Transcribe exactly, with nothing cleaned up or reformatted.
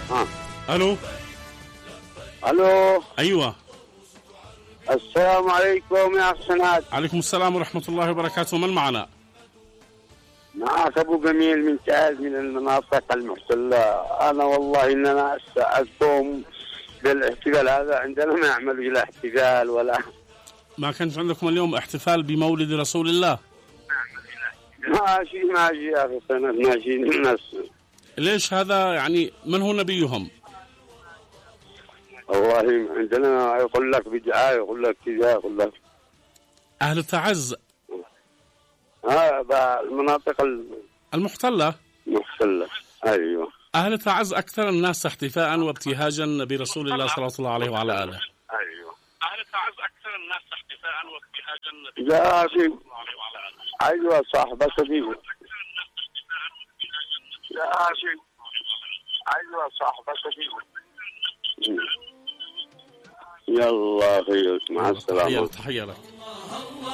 ها. الو الو. ايوه. السلام عليكم يا اخ سناد. عليكم السلام ورحمة الله وبركاته. من معنا؟ معك ابو جميل من تعز من المناطق المحتلة. انا والله ان انا اساعدكم بالاحتفال هذا، عندنا ما يعملوا الى احتفال ولا ما كانش عندكم اليوم احتفال بمولد رسول الله؟ ماشي ماشي يا اخي سناد، ماشي الناس. ليش هذا؟ يعني من هو نبيهم؟ والله عندنا يقول لك بدعاء، يقول لك كذا، يقول لك أهل تعز ها المناطق المحتلة. المحتلة. ايوه. أهل تعز أكثر الناس احتفاء وابتهاجا برسول الله صلى الله عليه وعلى آله. ايوه. أهل تعز أكثر الناس احتفاء وابتهاجا لا في. ايوه صح بس في. لا في. ايوه صح بس في. يلا خير، مع السلامة. تحية لك.